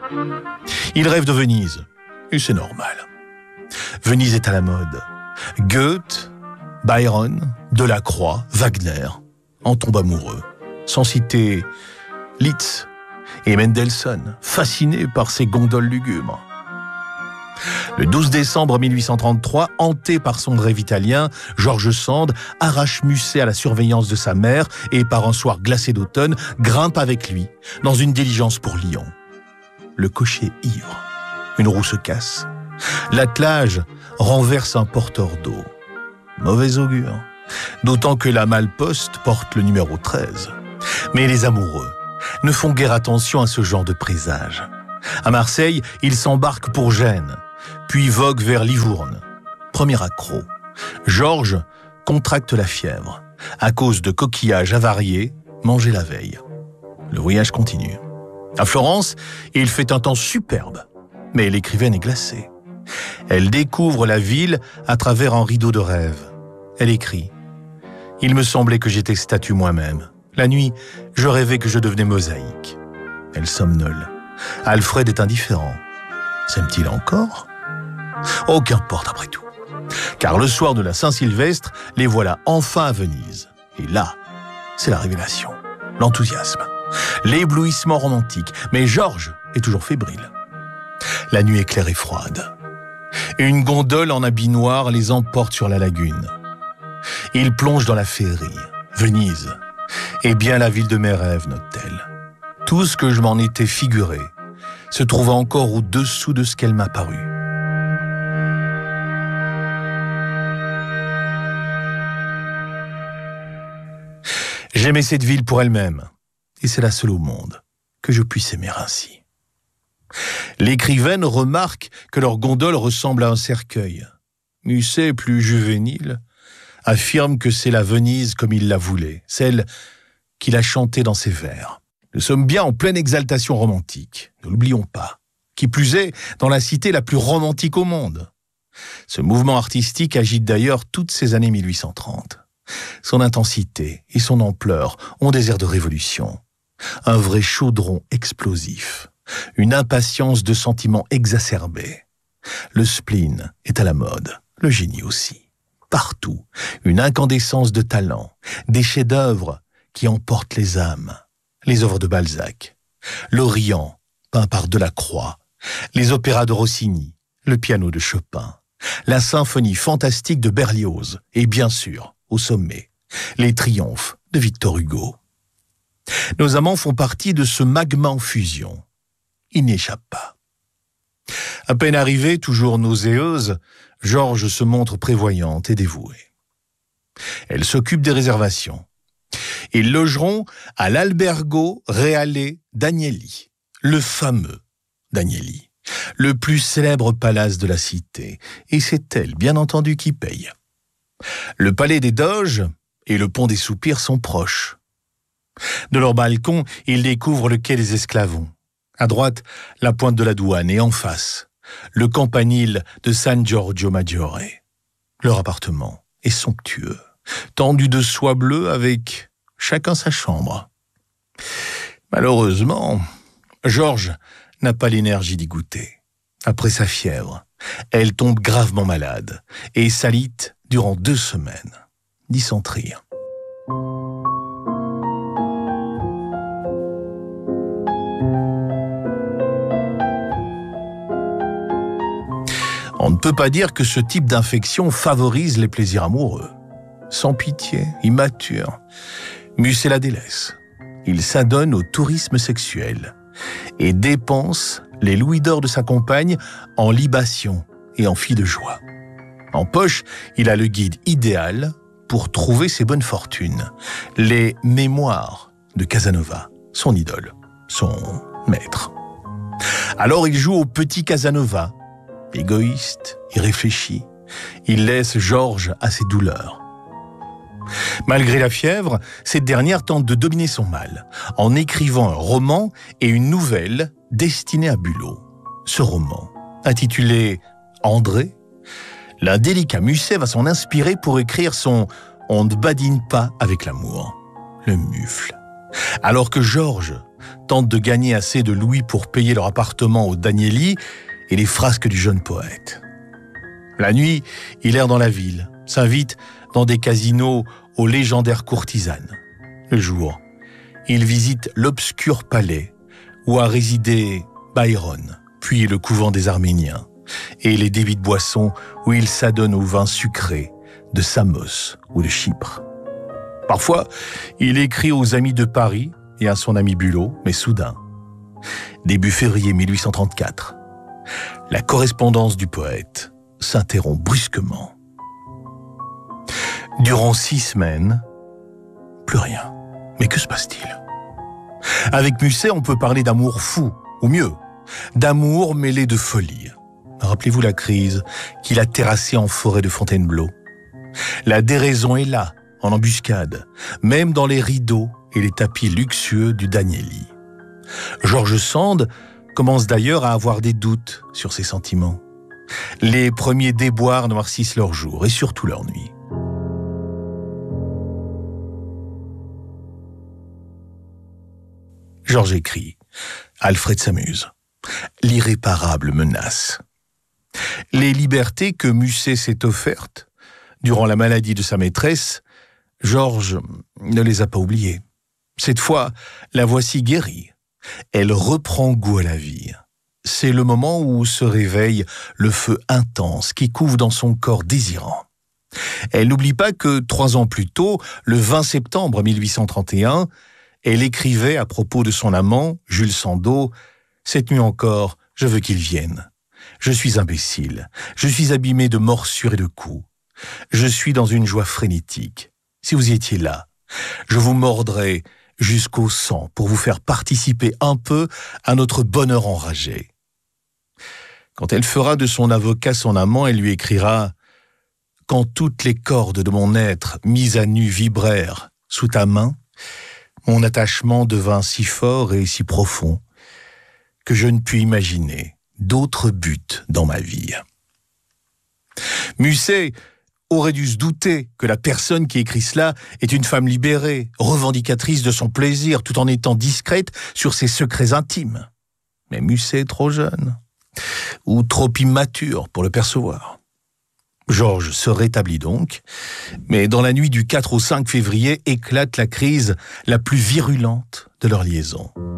Il rêve de Venise, et c'est normal. Venise est à la mode. Goethe, Byron, Delacroix, Wagner en tombent amoureux. Sans citer Liszt et Mendelssohn, fascinés par ces gondoles lugubres. Le 12 décembre 1833, hanté par son rêve italien, George Sand arrache Musset à la surveillance de sa mère et, par un soir glacé d'automne, grimpe avec lui dans une diligence pour Lyon. Le cocher est ivre. Une roue se casse. L'attelage renverse un porteur d'eau. Mauvais augure. D'autant que la malle-poste porte le numéro 13. Mais les amoureux ne font guère attention à ce genre de présage. À Marseille, ils s'embarquent pour Gênes, puis voguent vers Livourne. Premier accroc. Georges contracte la fièvre à cause de coquillages avariés mangés la veille. Le voyage continue. À Florence, il fait un temps superbe, mais l'écrivaine est glacée. Elle découvre la ville à travers un rideau de rêve. Elle écrit « Il me semblait que j'étais statue moi-même. La nuit, je rêvais que je devenais mosaïque. » Elle somnole. Alfred est indifférent. S'aime-t-il encore ? Oh, qu'importe après tout. Car le soir de la Saint-Sylvestre, les voilà enfin à Venise. Et là, c'est la révélation, l'enthousiasme, l'éblouissement romantique. Mais Georges est toujours fébrile. La nuit est claire et froide. Une gondole en habit noir les emporte sur la lagune. Ils plongent dans la féerie. Venise est bien la ville de mes rêves, note-t-elle. Tout ce que je m'en étais figuré se trouve encore au-dessous de ce qu'elle m'a paru. J'aimais cette ville pour elle-même, et c'est la seule au monde que je puisse aimer ainsi. L'écrivaine remarque que leur gondole ressemble à un cercueil. Musset, plus juvénile, affirme que c'est la Venise comme il la voulait, celle qu'il a chantée dans ses vers. Nous sommes bien en pleine exaltation romantique, ne l'oublions pas. Qui plus est, dans la cité la plus romantique au monde. Ce mouvement artistique agite d'ailleurs toutes ces années 1830. Son intensité et son ampleur ont des airs de révolution. Un vrai chaudron explosif. Une impatience de sentiments exacerbés. Le spleen est à la mode, le génie aussi. Partout, une incandescence de talent, des chefs-d'œuvre qui emportent les âmes. Les œuvres de Balzac, l'Orient, peint par Delacroix, les opéras de Rossini, le piano de Chopin, la symphonie fantastique de Berlioz et bien sûr, au sommet, les triomphes de Victor Hugo. Nos amants font partie de ce magma en fusion. Ils n'y échappent pas. À peine arrivée, toujours nauséeuse, Georges se montre prévoyante et dévouée. Elle s'occupe des réservations. Ils logeront à l'Albergo Reale d'Agnelli, le fameux d'Agnelli, le plus célèbre palace de la cité, et c'est elle, bien entendu, qui paye. Le palais des Doges et le pont des Soupirs sont proches. De leur balcon, ils découvrent le quai des Esclavons. À droite, la pointe de la Douane et en face, le campanile de San Giorgio Maggiore. Leur appartement est somptueux, tendu de soie bleue avec chacun sa chambre. Malheureusement, Georges n'a pas l'énergie d'y goûter. Après sa fièvre, elle tombe gravement malade et s'alite durant 2 semaines. Dysenterie. On ne peut pas dire que ce type d'infection favorise les plaisirs amoureux. Sans pitié, immature, Musset la délaisse. Il s'adonne au tourisme sexuel et dépense les louis d'or de sa compagne en libations et en filles de joie. En poche, il a le guide idéal pour trouver ses bonnes fortunes, les mémoires de Casanova, son idole, son maître. Alors il joue au petit Casanova, égoïste, irréfléchi. Il laisse Georges à ses douleurs. Malgré la fièvre, cette dernière tente de dominer son mal en écrivant un roman et une nouvelle destinée à Bülow. Ce roman, intitulé André, l'indélicat Musset va s'en inspirer pour écrire son « On ne badine pas avec l'amour », le mufle. Alors que Georges tentent de gagner assez de louis pour payer leur appartement au Danieli et les frasques du jeune poète. La nuit, il erre dans la ville, s'invite dans des casinos aux légendaires courtisanes. Le jour, il visite l'obscur palais où a résidé Byron, puis le couvent des Arméniens, et les débits de boissons où il s'adonne au vin sucré de Samos ou de Chypre. Parfois, il écrit aux amis de Paris et à son ami Bulot, mais soudain, début février 1834, la correspondance du poète s'interrompt brusquement. Durant 6 semaines, plus rien. Mais que se passe-t-il? Avec Musset, on peut parler d'amour fou, ou mieux, d'amour mêlé de folie. Rappelez-vous la crise qu'il a terrassée en forêt de Fontainebleau. La déraison est là, en embuscade, même dans les rideaux et les tapis luxueux du Danieli. George Sand commence d'ailleurs à avoir des doutes sur ses sentiments. Les premiers déboires noircissent leurs jours et surtout leurs nuits. Georges écrit, Alfred s'amuse. L'irréparable menace. Les libertés que Musset s'est offertes durant la maladie de sa maîtresse, Georges ne les a pas oubliées. Cette fois, la voici guérie. Elle reprend goût à la vie. C'est le moment où se réveille le feu intense qui couve dans son corps désirant. Elle n'oublie pas que 3 ans plus tôt, le 20 septembre 1831, elle écrivait à propos de son amant, Jules Sandeau, « Cette nuit encore, je veux qu'il vienne. Je suis imbécile, je suis abîmé de morsures et de coups. Je suis dans une joie frénétique. Si vous étiez là, je vous mordrais jusqu'au sang pour vous faire participer un peu à notre bonheur enragé. » Quand elle fera de son avocat son amant, elle lui écrira « Quand toutes les cordes de mon être mises à nu vibrèrent sous ta main, mon attachement devint si fort et si profond que je ne puis imaginer d'autre but dans ma vie. » Musset aurait dû se douter que la personne qui écrit cela est une femme libérée, revendicatrice de son plaisir, tout en étant discrète sur ses secrets intimes. Mais Musset est trop jeune, ou trop immature pour le percevoir. Georges se rétablit donc, mais dans la nuit du 4 au 5 février éclate la crise la plus virulente de leur liaison.